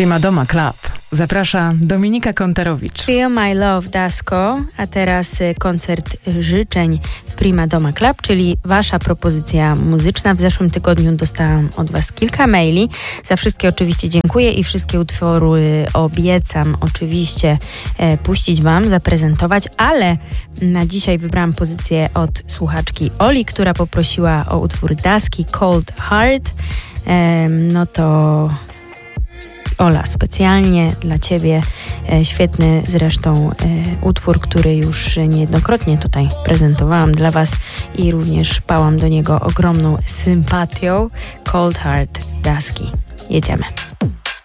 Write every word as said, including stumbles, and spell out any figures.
Prima Doma Club. Zaprasza Dominika Kontarowicz. Feel My Love, Dasko, a teraz koncert życzeń w Prima Doma Club, czyli wasza propozycja muzyczna. W zeszłym tygodniu dostałam od was kilka maili. Za wszystkie oczywiście dziękuję i wszystkie utwory obiecam oczywiście e, puścić wam, zaprezentować, ale na dzisiaj wybrałam pozycję od słuchaczki Oli, która poprosiła o utwór Daski, Cold Heart. E, no to... Ola, specjalnie dla ciebie e, świetny zresztą e, utwór, który już niejednokrotnie tutaj prezentowałam dla was i również pałam do niego ogromną sympatią. Cold Heart, Daski. Jedziemy.